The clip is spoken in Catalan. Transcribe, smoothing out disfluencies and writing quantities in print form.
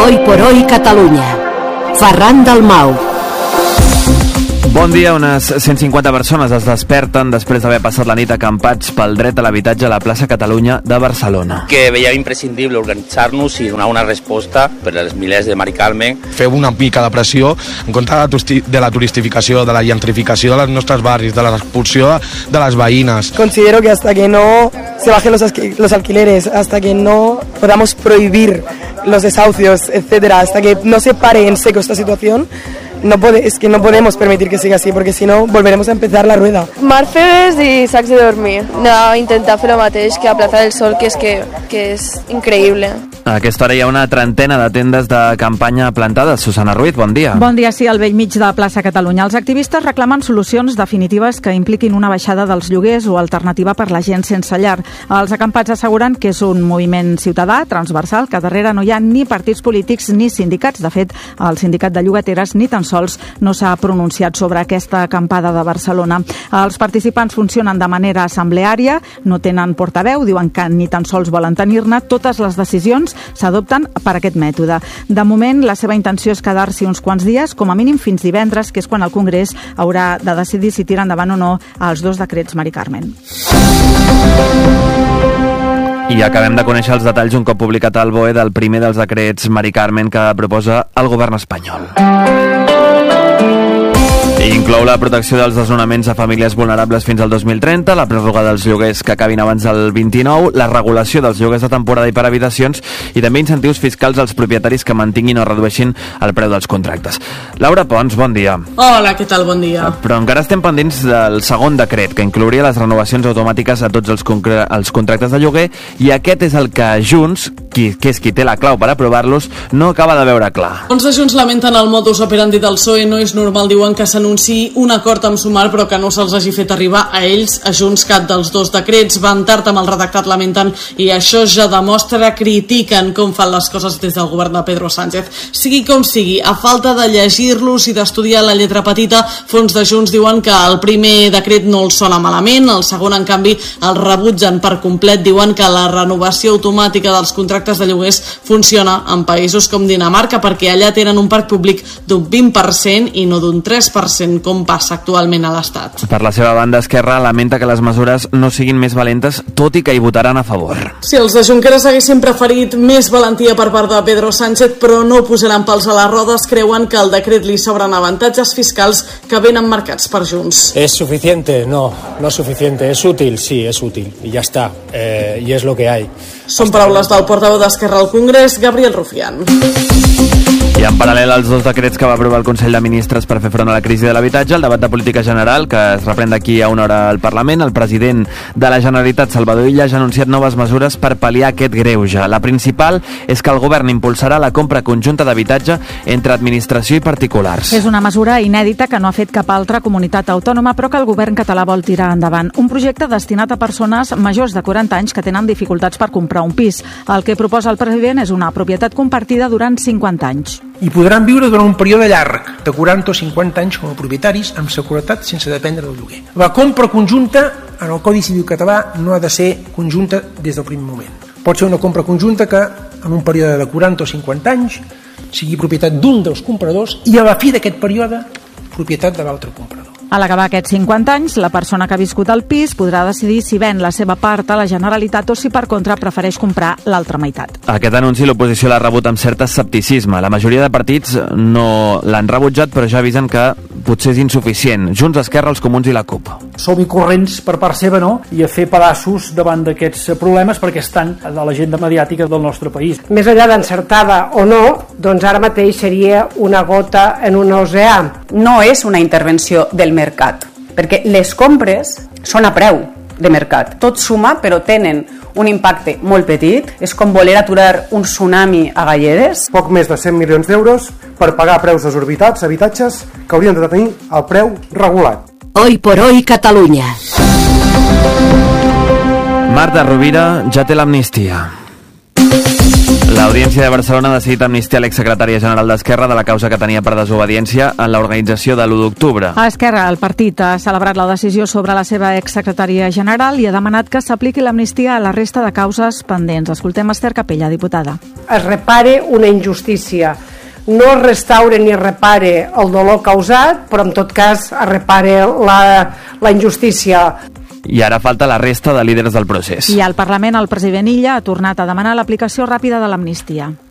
Hoy por hoy Catalunya. Ferran Dalmau. Bon dia. Unes 150 persones es desperten després d'haver passat la nit acampats pel dret a l'habitatge a la plaça Catalunya de Barcelona. Que veiem imprescindible organitzar-nos i donar una resposta per als milers de Mari Carmen. Feu una mica de pressió en contra de la turistificació, de la gentrificació dels nostres barris, de l'expulsió de les veïnes. Considero que hasta que no se bajen los alquileres, hasta que no podamos prohibir los desahucios, etcétera, hasta que no se pare en seco esta situación, es que no podemos permitir que siga así, porque si no volveremos a empezar la rueda. Marfeves i sacs de dormir. No, intentar fer el mateix que a Plaza del Sol, que és increïble. A aquesta hora hi ha una trentena de tendes de campanya plantades. Susana Ruiz, bon dia. Bon dia, sí, al bell mig de Plaça Catalunya. Els activistes reclamen solucions definitives que impliquin una baixada dels lloguers o alternativa per la gent sense llar. Els acampats asseguren que és un moviment ciutadà, transversal, que darrere no hi ha ni partits polítics ni sindicats. De fet, el sindicat de llogateres ni tan sols no s'ha pronunciat sobre aquesta acampada de Barcelona. Els participants funcionen de manera assembleària, no tenen portaveu, diuen que ni tan sols volen tenir-ne. Totes les decisions s'adopten per aquest mètode. De moment, la seva intenció és quedar-s'hi uns quants dies, com a mínim fins divendres, que és quan el Congrés haurà de decidir si tira endavant o no els 2 decrets Mari Carmen. I acabem de conèixer els detalls un cop publicat al BOE del primer dels decrets Mari Carmen que proposa el govern espanyol. Inclou la protecció dels desnonaments a famílies vulnerables fins al 2030, la pròrroga dels lloguers que acabin abans del 29, la regulació dels lloguers de temporada i per habitacions i també incentius fiscals als propietaris que mantinguin o redueixin el preu dels contractes. Laura Pons, bon dia. Hola, què tal? Bon dia. Però encara estem pendents del segon decret, que inclouria les renovacions automàtiques a tots els contractes de lloguer, i aquest és el que Junts, que és qui té la clau per aprovar-los, no acaba de veure clar. Els de Junts lamenten el modus operandi del PSOE. No és normal, diuen, que s'anunciï un acord amb Sumar però que no se'ls hagi fet arribar a ells, a Junts, cap dels 2 decrets. Van tard amb el redactat, lamenten, i això ja demostra, critiquen com fan les coses des del govern de Pedro Sánchez. Sigui com sigui, a falta de llegir-los i d'estudiar la lletra petita, fons de Junts diuen que el primer decret no els sona malament, el segon, en canvi, el rebutgen per complet. Diuen que la renovació automàtica dels contractes de lloguers funciona en països com Dinamarca, perquè allà tenen un parc públic d'un 20% i no d'un 3%, com passa actualment a l'Estat. Per la seva banda, Esquerra lamenta que les mesures no siguin més valentes, tot i que hi votaran a favor. Si els de Junqueras haguessin preferit més valentia per part de Pedro Sánchez, però no posaran pals a les rodes, creuen que al decret li sobren avantatges fiscals que venen marcats per Junts. ¿Es suficiente? No, no es suficiente. ¿Es útil? Sí, es útil. Y ya está. Y es lo que hay. Són paraules del portaveu d'Esquerra al Congrés, Gabriel Rufián. I en paral·lel als 2 decrets que va aprovar el Consell de Ministres per fer front a la crisi de l'habitatge, el debat de política general, que es reprèn d'aquí a una hora al Parlament, el president de la Generalitat, Salvador Illa, ha anunciat noves mesures per pal·liar aquest greuge. La principal és que el govern impulsarà la compra conjunta d'habitatge entre administració i particulars. És una mesura inèdita que no ha fet cap altra comunitat autònoma, però que el govern català vol tirar endavant. Un projecte destinat a persones majors de 40 anys que tenen dificultats per comprar un pis. El que proposa el president és una propietat compartida durant 50 anys. I podran viure durant un període llarg, de 40 o 50 anys com a propietaris, amb seguretat sense dependre del lloguer. La compra conjunta, en el Codi Civil català, no ha de ser conjunta des del primer moment. Pot ser una compra conjunta que, en un període de 40 o 50 anys, sigui propietat d'un dels compradors i a la fi d'aquest període, propietat de l'altre comprador. A l'acabar aquests 50 anys, la persona que ha viscut al pis podrà decidir si ven la seva part a la Generalitat o si, per contra, prefereix comprar l'altra meitat. Aquest anunci l'oposició l'ha rebut amb cert escepticisme. La majoria de partits no l'han rebutjat, però ja avisen que potser és insuficient. Junts, Esquerra, els Comuns i la CUP. Som-hi corrents per part seva, no? I a fer pedaços davant d'aquests problemes perquè estan a l'agenda mediàtica del nostre país. Més enllà d'encertada o no, doncs ara mateix seria una gota en un oceà. No és una intervenció del mercat, perquè les compres són a preu de mercat. Tot suma, però tenen un impacte molt petit. És com voler aturar un tsunami a Galledes. Poc més de 100 milions d'euros per pagar preus desorbitats, habitatges que haurien de tenir el preu regulat. Hoy por hoy Catalunya. Marta Rovira ja té l'amnistia. L'Audiència de Barcelona ha decidit amnistiar l'exsecretària general d'Esquerra de la causa que tenia per desobediència en l'organització de l'1 d'octubre. A Esquerra, el partit ha celebrat la decisió sobre la seva exsecretària general i ha demanat que s'apliqui l'amnistia a la resta de causes pendents. Escoltem Esther Capella, diputada. Es repare una injustícia. No es restaure ni repare el dolor causat, però en tot cas es repare la injustícia. I ara falta la resta de líders del procés. I al Parlament el president Illa ha tornat a demanar l'aplicació ràpida de l'amnistia.